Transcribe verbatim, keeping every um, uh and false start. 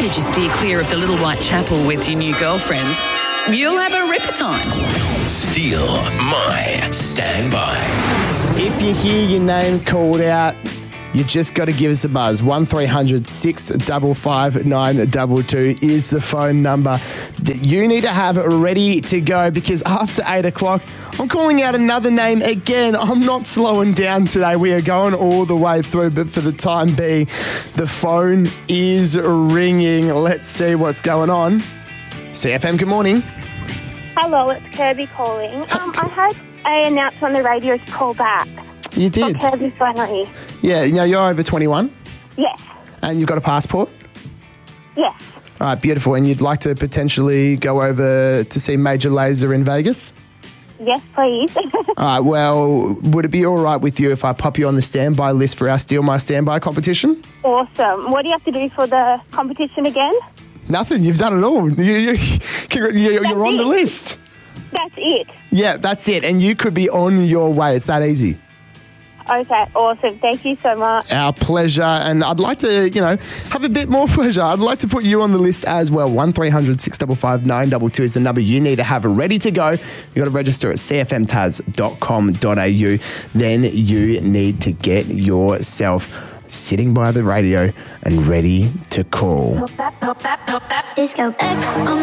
provided you steer clear of the Little White Chapel with your new girlfriend, you'll have a ripper time. Steal My Standby. If you hear your name called out, you just got to give us a buzz. one three hundred six five five nine two two is the phone number that you need to have ready to go, because after eight o'clock, I'm calling out another name again. I'm not slowing down today. We are going all the way through, but for the time being, the phone is ringing. Let's see what's going on. C F M, good morning. Hello, it's Kirby calling. Um, I had a announcement on the radio to call back. You did? Oh, Kirby finally. Yeah, you know, you're over twenty-one? Yes. And you've got a passport? Yes. All right, beautiful. And you'd like to potentially go over to see Major Lazer in Vegas? Yes, please. All right, well, would it be all right with you if I pop you on the standby list for our Steal My Standby competition? Awesome. What do you have to do for the competition again? Nothing. You've done it all. You, you, you're That's on it. the list. That's it. Yeah, that's it. And you could be on your way. It's that easy. Okay, awesome. Thank you so much. Our pleasure. And I'd like to, you know, have a bit more pleasure. I'd like to put you on the list as well. one three hundred six five five nine two two is the number you need to have ready to go. You've got to register at c f m taz dot com dot a u. Then you need to get yourself sitting by the radio and ready to call. Disco X on